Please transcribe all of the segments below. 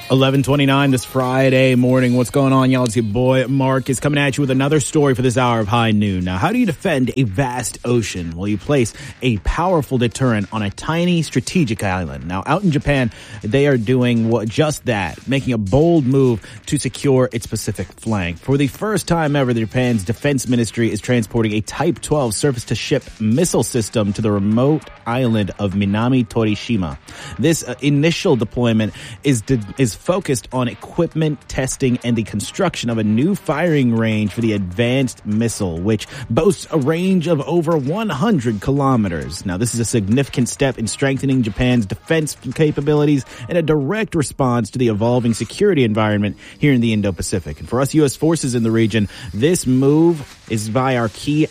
11:29 this Friday morning. What's going on, y'all? It's your boy Mark is coming at you with another story for this hour of High Noon. Now, how do you defend a vast ocean? Well, you place a powerful deterrent on a tiny strategic island. Now, out in Japan, they are doing just that, making a bold move to secure its Pacific flank. For the first time ever, Japan's defense ministry is transporting a Type 12 surface-to-ship missile system to the remote island of Minami Torishima. This initial deployment is focused on equipment testing and the construction of a new firing range for the advanced missile, which boasts a range of over 100 kilometers. Now, this is a significant step in strengthening Japan's defense capabilities and a direct response to the evolving security environment here in the Indo-Pacific. And for us U.S. forces in the region, this move by our key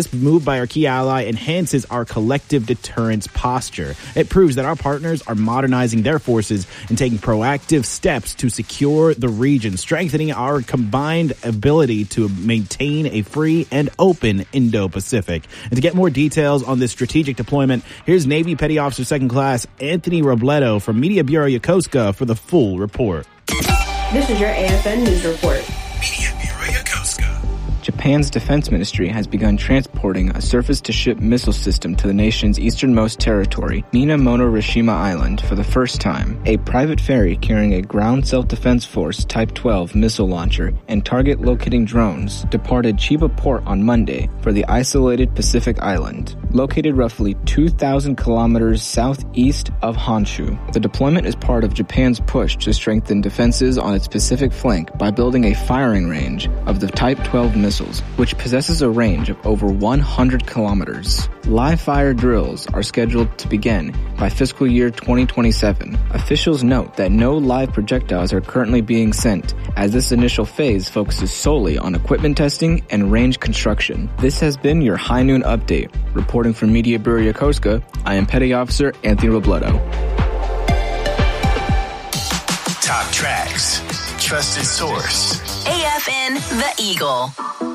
ally enhances our collective deterrence posture. It proves that our partners are modernizing their forces and taking proactive steps to secure the region, strengthening our combined ability to maintain a free and open Indo-Pacific. And to get more details on this strategic deployment, here's Navy Petty Officer Second Class Anthony Robledo from Media Bureau Yokosuka for the full report. This is your AFN News Report. Media Bureau Yokosuka. Japan's defense ministry has begun transporting a surface-to-ship missile system to the nation's easternmost territory, Minamotorishima Island, for the first time. A private ferry carrying a ground self-defense force Type 12 missile launcher and target-locating drones departed Chiba Port on Monday for the isolated Pacific island, located roughly 2,000 kilometers southeast of Honshu. The deployment is part of Japan's push to strengthen defenses on its Pacific flank by building a firing range of the Type 12 missiles, which possesses a range of over 100 kilometers. Live fire drills are scheduled to begin by fiscal year 2027. Officials note that no live projectiles are currently being sent, as this initial phase focuses solely on equipment testing and range construction. This has been your High Noon Update. Reporting from Media Bureau Yokosuka, I am Petty Officer Anthony Robledo. Top tracks. Trusted source. AFN The Eagle.